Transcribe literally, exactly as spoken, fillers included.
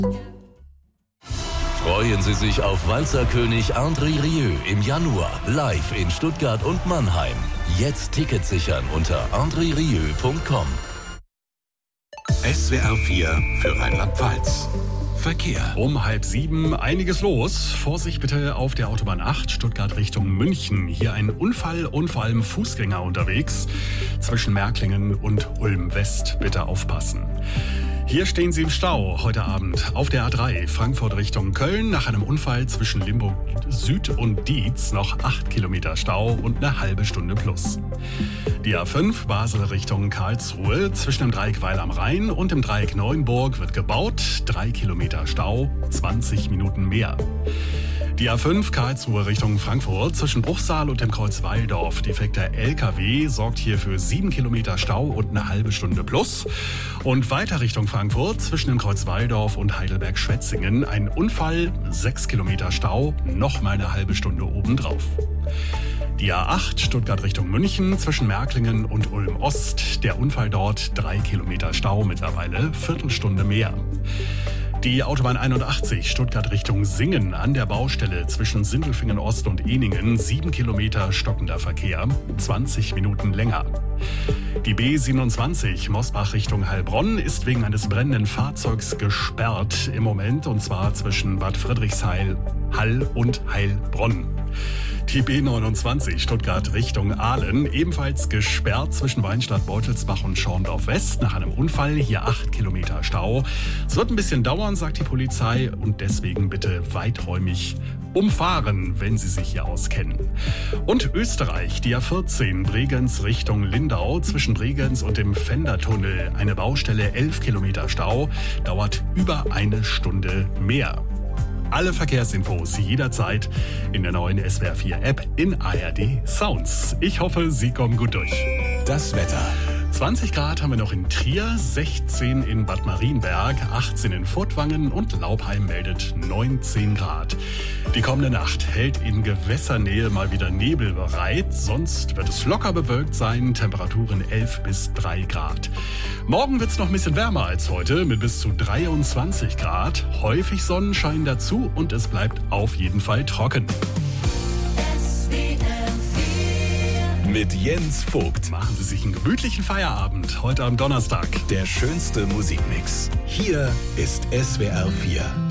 Freuen Sie sich auf Walzerkönig André Rieu im Januar live in Stuttgart und Mannheim. Jetzt Tickets sichern unter andre rieu punkt com. S W R vier für Rheinland-Pfalz. Verkehr. Um halb sieben einiges los. Vorsicht bitte auf der Autobahn acht, Stuttgart Richtung München. Hier ein Unfall und vor allem Fußgänger unterwegs. Zwischen Märklingen und Ulm West bitte aufpassen. Hier stehen Sie im Stau heute Abend auf der A drei Frankfurt Richtung Köln. Nach einem Unfall zwischen Limburg Süd und Dietz noch acht Kilometer Stau und eine halbe Stunde plus. Die A fünf Basel Richtung Karlsruhe zwischen dem Dreieck Weil am Rhein und dem Dreieck Neuenburg wird gebaut. Drei Kilometer Stau, zwanzig Minuten mehr. Die A fünf Karlsruhe Richtung Frankfurt zwischen Bruchsal und dem Kreuz Walldorf. Defekter L K W sorgt hier für sieben Kilometer Stau und eine halbe Stunde plus. Und weiter Richtung Frankfurt zwischen dem Kreuz Walldorf und Heidelberg-Schwetzingen. Ein Unfall, sechs Kilometer Stau, noch mal eine halbe Stunde obendrauf. Die A acht Stuttgart Richtung München zwischen Märklingen und Ulm Ost. Der Unfall dort, drei Kilometer Stau mittlerweile, Viertelstunde mehr. Die Autobahn einundachtzig Stuttgart Richtung Singen an der Baustelle zwischen Sindelfingen Ost und Ehningen. Sieben Kilometer stockender Verkehr, zwanzig Minuten länger. Die B siebenundzwanzig Mosbach Richtung Heilbronn ist wegen eines brennenden Fahrzeugs gesperrt im Moment, und zwar zwischen Bad Friedrichshain, Hall und Heilbronn. Die B neunundzwanzig Stuttgart Richtung Aalen ebenfalls gesperrt zwischen Weinstadt, Beutelsbach und Schorndorf West nach einem Unfall. Hier acht Kilometer Stau. Es wird ein bisschen dauern, sagt die Polizei, und deswegen bitte weiträumig umfahren, wenn Sie sich hier auskennen. Und Österreich, die A vierzehn Bregenz Richtung Lindau zwischen Bregenz und dem Fendertunnel. Eine Baustelle, elf Kilometer Stau, dauert über eine Stunde mehr. Alle Verkehrsinfos jederzeit in der neuen S W R vier App in A R D Sounds. Ich hoffe, Sie kommen gut durch. Das Wetter. zwanzig Grad haben wir noch in Trier, sechzehn in Bad Marienberg, achtzehn in Furtwangen und Laubheim meldet neunzehn Grad. Die kommende Nacht hält in Gewässernähe mal wieder Nebel bereit, sonst wird es locker bewölkt sein, Temperaturen elf bis drei Grad. Morgen wird es noch ein bisschen wärmer als heute mit bis zu dreiundzwanzig Grad, häufig Sonnenschein dazu und es bleibt auf jeden Fall trocken. Mit Jens Vogt. Machen Sie sich einen gemütlichen Feierabend heute am Donnerstag. Der schönste Musikmix. Hier ist S W R vier.